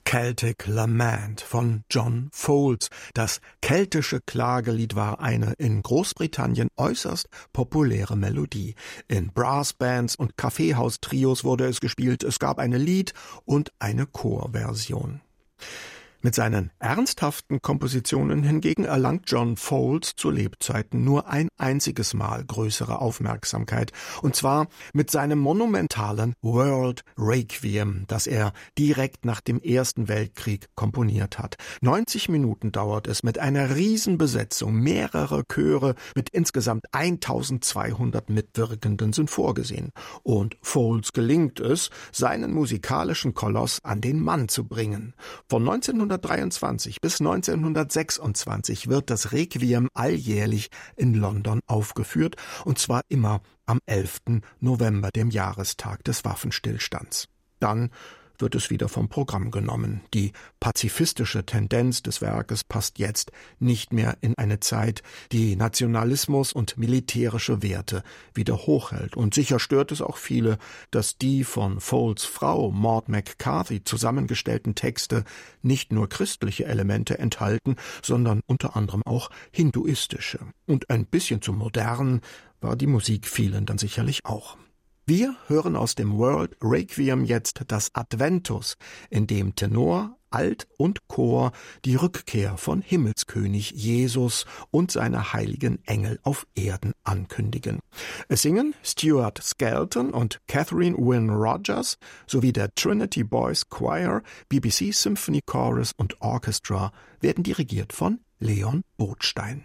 Celtic Lament von John Fowles. Das keltische Klagelied war eine in Großbritannien äußerst populäre Melodie. In Brassbands und Kaffeehaustrios wurde es gespielt. Es gab eine Lied- und eine Chorversion. Mit seinen ernsthaften Kompositionen hingegen erlangt John Fowles zu Lebzeiten nur ein einziges Mal größere Aufmerksamkeit, und zwar mit seinem monumentalen World Requiem, das er direkt nach dem Ersten Weltkrieg komponiert hat. 90 Minuten dauert es mit einer Riesenbesetzung, mehrere Chöre mit insgesamt 1200 Mitwirkenden sind vorgesehen. Und Fowles gelingt es, seinen musikalischen Koloss an den Mann zu bringen. Von 1923 bis 1926 wird das Requiem alljährlich in London aufgeführt, und zwar immer am 11. November, dem Jahrestag des Waffenstillstands. Dann wird es wieder vom Programm genommen. Die pazifistische Tendenz des Werkes passt jetzt nicht mehr in eine Zeit, die Nationalismus und militärische Werte wieder hochhält. Und sicher stört es auch viele, dass die von Fowles Frau Maud McCarthy zusammengestellten Texte nicht nur christliche Elemente enthalten, sondern unter anderem auch hinduistische. Und ein bisschen zu modern war die Musik vielen dann sicherlich auch. Wir hören aus dem World Requiem jetzt das Adventus, in dem Tenor, Alt und Chor die Rückkehr von Himmelskönig Jesus und seine heiligen Engel auf Erden ankündigen. Es singen Stuart Skelton und Catherine Wynne Rogers sowie der Trinity Boys Choir, BBC Symphony Chorus und Orchestra werden dirigiert von Leon Botstein.